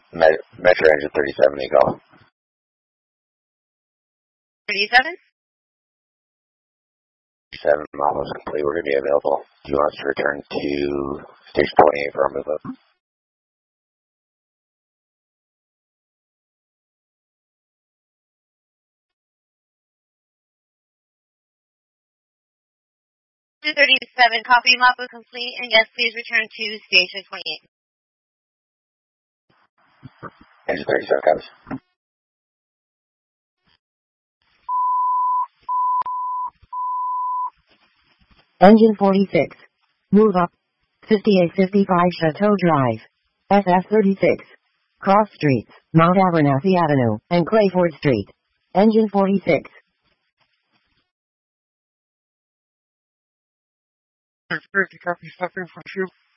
Metro engine 37 Eagle. 37? 37 almost complete. We're going to be available. Do you want us to return to station 28 for our move up? .237, copy, mop was complete, and yes, please return to station 28. Engine 37 copies. Engine 46. Move up. 5855 Chateau Drive. SF36. Cross Streets, Mount Abernathy Avenue, and Clayford Street. Engine 46. Copy, stopping for 2.